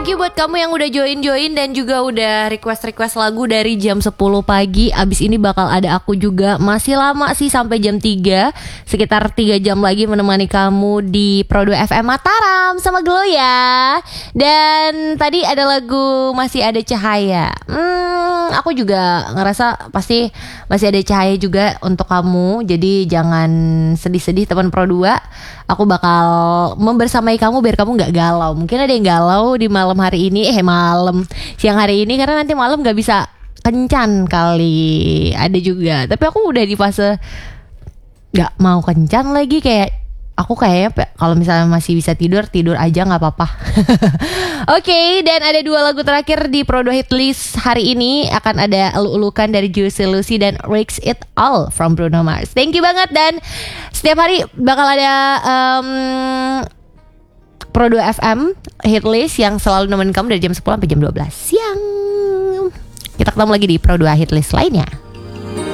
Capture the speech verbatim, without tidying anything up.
you buat kamu yang udah join-join dan juga udah request-request lagu dari jam sepuluh pagi. Abis ini bakal ada aku juga. Masih lama sih sampai jam tiga. Sekitar tiga jam lagi menemani kamu di Pro dua F M Mataram sama Glow ya. Dan tadi ada lagu Masih Ada Cahaya. Hmm, aku juga ngerasa pasti masih ada cahaya juga untuk kamu. Jadi jangan sedih-sedih teman Pro dua. Aku bakal membersamai kamu biar kamu gak galau. Mungkin ada yang galau di malam hari ini. Eh malam siang hari ini karena nanti malam gak bisa kencan kali. Ada juga. Tapi aku udah di fase gak mau kencan lagi. Kayak aku kayaknya kalau misalnya masih bisa tidur, tidur aja gak apa-apa. Oke, okay, dan ada dua lagu terakhir di Pro dua Hit List hari ini. Akan ada Elu-Elukan dari Juicy Lucy dan Risk It All from Bruno Mars. Thank you banget. Dan setiap hari bakal ada um, Pro dua F M Hit List yang selalu nemenin kamu dari jam sepuluh sampai jam dua belas siang. Kita ketemu lagi di Pro dua Hit List lainnya.